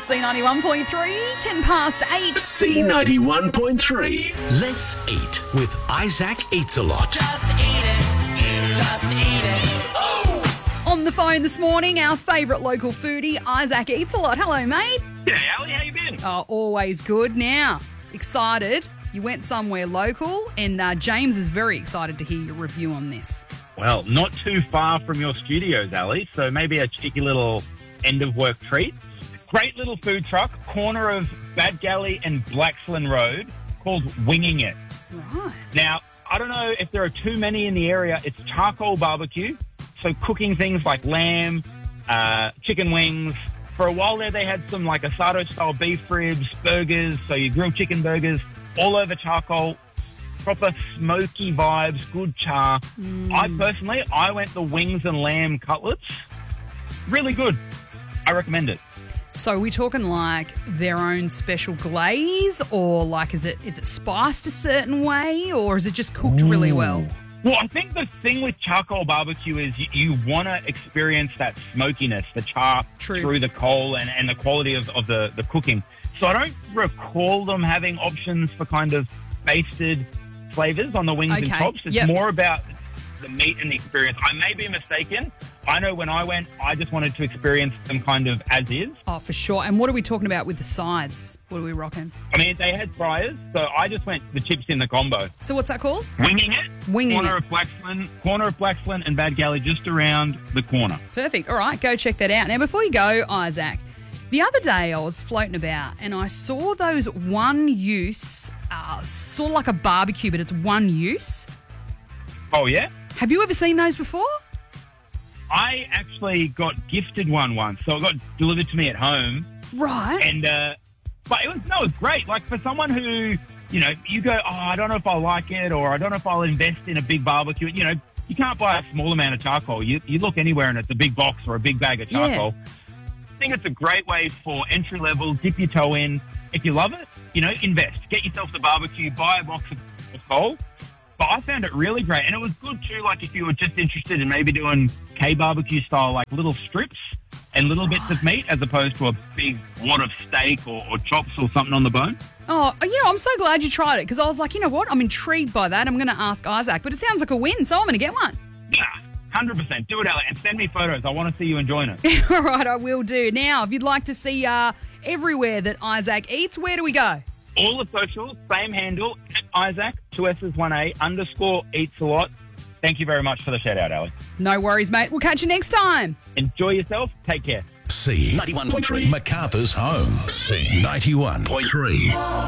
C91.3, 10 past 8. C91.3. Let's eat with Isaac Eats a Lot. Just eat it. Just eat it. On the phone this morning, our favourite local foodie, Isaac Eats a Lot. Hello, mate. G'day, Ali. How you been? Oh, always good. Now, excited. You went somewhere local, and James is very excited to hear your review on this. Well, not too far from your studios, Ali, so maybe a cheeky little end-of-work treat. Great little food truck, corner of Bad Galley and Blaxland Road, called Winging It. Right. Now, I don't know if there are too many in the area. It's charcoal barbecue, so cooking things like lamb, chicken wings. For a while there, they had some like asado-style beef ribs, burgers, so your grilled chicken burgers, all over charcoal. Proper smoky vibes, good char. I went the wings and lamb cutlets. Really good. I recommend it. So we talking like their own special glaze, or like is it spiced a certain way, or is it just cooked really well? Well, I think the thing with charcoal barbecue is you want to experience that smokiness, the char through the coal and the quality of the cooking. So I don't recall them having options for kind of basted flavors on the wings and tops. It's more about the meat and the experience. I may be mistaken. I know when I went, I just wanted to experience them kind of as is. Oh, for sure. And what are we talking about with the sides? What are we rocking? I mean, they had fryers, so I just went the chips in the combo. So what's that called? Winging It. Winging It. Corner of Blaxland and Bad Galley, just around the corner. Perfect. All right, go check that out. Now, before you go, Isaac, the other day I was floating about and I saw those one-use, sort of like a barbecue, but it's one use. Oh, yeah? Have you ever seen those before? I actually got gifted one once, so it got delivered to me at home. Right. And but it was great. Like for someone who, you go, I don't know if I'll like it, or I don't know if I'll invest in a big barbecue. You can't buy a small amount of charcoal. You look anywhere and it's a big box or a big bag of charcoal. Yeah. I think it's a great way for entry level. Dip your toe in. If you love it, invest. Get yourself the barbecue. Buy a box of coal. But I found it really great. And it was good too, like if you were just interested in maybe doing K-barbecue style, like little strips and little bits of meat as opposed to a big wad of steak or chops or something on the bone. Oh, I'm so glad you tried it because I was like, you know what? I'm intrigued by that. I'm going to ask Isaac, but it sounds like a win, so I'm going to get one. Yeah, 100%. Do it, Alex, and send me photos. I want to see you enjoying it. All right, I will do. Now, if you'd like to see everywhere that Isaac eats, where do we go? All the socials, same handle, Isaac, 2S's 1A, _ eats a lot. Thank you very much for the shout out, Ali. No worries, mate. We'll catch you next time. Enjoy yourself. Take care. C91.3, MacArthur's home. C91.3.